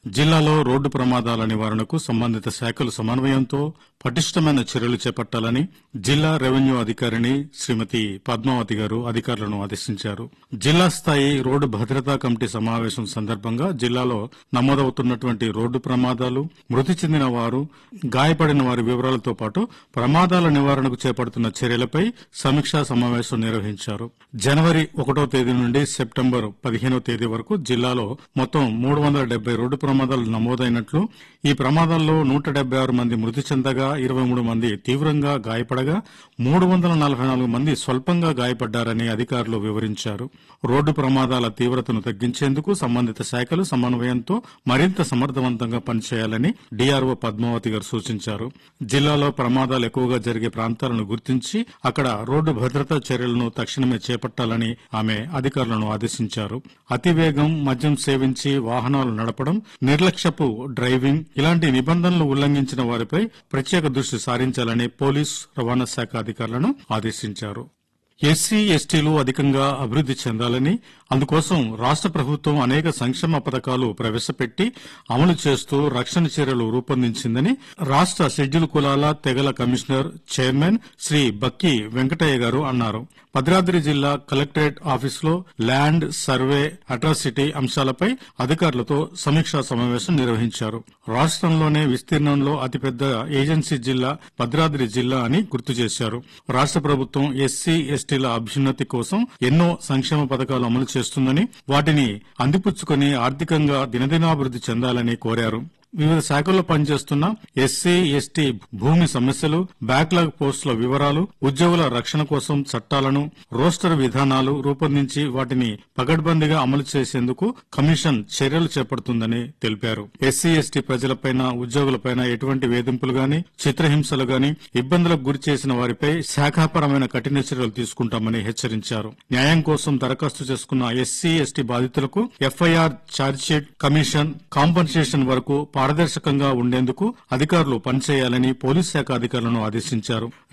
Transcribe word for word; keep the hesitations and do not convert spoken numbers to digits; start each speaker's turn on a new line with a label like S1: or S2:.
S1: జిల్లాలో రోడ్డు ప్రమాదాల నివారణకు సంబంధిత శాఖలు సమన్వయంతో పటిష్టమైన చర్యలు చేపట్టాలని జిల్లా రెవెన్యూ అధికారిని శ్రీమతి పద్మావతి గారు అధికారులను ఆదేశించారు. జిల్లా స్థాయి రోడ్డు భద్రతా కమిటీ సమావేశం సందర్భంగా జిల్లాలో నమోదవుతున్నటువంటి రోడ్డు ప్రమాదాలు, మృతి చెందిన వారు, గాయపడిన వారి వివరాలతో పాటు ప్రమాదాల నివారణకు చేపడుతున్న చర్యలపై సమీక్షా సమావేశం నిర్వహించారు. జనవరి ఒకటో తేదీ నుండి సెప్టెంబర్ పదిహేనో తేదీ వరకు జిల్లాలో మొత్తం మూడు వందల డెబ్బై రోడ్డు ప్రమాదాలు నమోదైనట్లు, ఈ ప్రమాదాల్లో నూట డెబ్బై ఆరు మంది మృతి చెందగా ఇరవై మూడు మంది తీవ్రంగా గాయపడగా మూడు వందల నలభై నాలుగు మంది స్వల్పంగా గాయపడ్డారని అధికారులు వివరించారు. రోడ్డు ప్రమాదాల తీవ్రతను తగ్గించేందుకు సంబంధిత శాఖలు సమన్వయంతో మరింత సమర్థవంతంగా పనిచేయాలని డీఆర్ఓ పద్మావతి గారు సూచించారు. జిల్లాలో ప్రమాదాలు ఎక్కువగా జరిగే ప్రాంతాలను గుర్తించి అక్కడ రోడ్డు భద్రతా చర్యలను తక్షణమే చేపట్టాలని ఆమె అధికారులను ఆదేశించారు. అతివేగం, మద్యం సేవించి వాహనాలు నడపడం, నిర్లక్ష్యపు డ్రైవింగ్ ఇలాంటి నిబంధనలు ఉల్లంఘించిన వారిపై ప్రత్యేక దృష్టి సారించాలని పోలీస్, రవాణా శాఖ అధికారులను ఆదేశించారు. ఎస్సీ, ఎస్టీలు అధికంగా అభివృద్ది చెందాలని, అందుకోసం రాష్ట ప్రభుత్వం అనేక సంక్షేమ పథకాలు ప్రవేశపెట్టి అమలు చేస్తూ రక్షణ చర్యలు రూపొందించిందని రాష్ట షెడ్యూల్ కులాల తెగల కమిషనర్ చైర్మన్ శ్రీ బక్కి వెంకటయ్య గారు అన్నారు. భద్రాద్రి జిల్లా కలెక్టరేట్ ఆఫీసులో ల్యాండ్ సర్వే, అట్రాసిటీ అంశాలపై అధికారులతో సమీక్షా సమావేశం నిర్వహించారు. రాష్ట్రంలోనే విస్తీర్ణంలో అతిపెద్ద ఏజెన్సీ జిల్లా భద్రాద్రి జిల్లా అని గుర్తు చేశారు. రాష్ట ప్రభుత్వం ఎస్సీ, ఎస్టీల అభ్యున్నతి కోసం ఎన్నో సంక్షేమ పథకాలు అమలు చేస్తుందని, వాటిని అందిపుచ్చుకుని ఆర్థికంగా దినదినాభివృద్ది చెందాలని కోరారు. వివిధ శాఖల్లో పనిచేస్తున్న ఎస్సీ, ఎస్టీ భూమి సమస్యలు, బ్యాక్లాగ్ పోస్టుల వివరాలు, ఉద్యోగుల రక్షణ కోసం చట్టాలను, రోస్టర్ విధానాలు రూపొందించి వాటిని పకడ్బందీగా అమలు చేసేందుకు కమిషన్ చర్యలు చేపడుతుందని తెలిపారు. ఎస్సీ, ఎస్టీ ప్రజలపైన, ఉద్యోగులపైన ఎటువంటి వేధింపులు గాని, చిత్రహింసలు గాని, ఇబ్బందులకు గురి చేసిన వారిపై శాఖాపరమైన కఠిన చర్యలు తీసుకుంటామని హెచ్చరించారు. న్యాయం కోసం దరఖాస్తు చేసుకున్న ఎస్సీ, ఎస్టీ బాధితులకు ఎఫ్ఐఆర్, ఛార్జ్షీట్, కమిషన్, కాంపన్సేషన్ వరకు పారదర్శకంగా ఉండేందుకు అధికారులు పనిచేయాలని పోలీస్ శాఖ అధికారులను ఆదేశించారు.